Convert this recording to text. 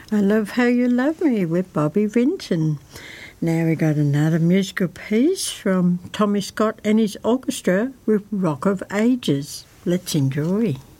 I Love How You Love Me with Bobby Vinton. Now we got another musical piece from Tommy Scott and his orchestra with Rock of Ages. Let's enjoy.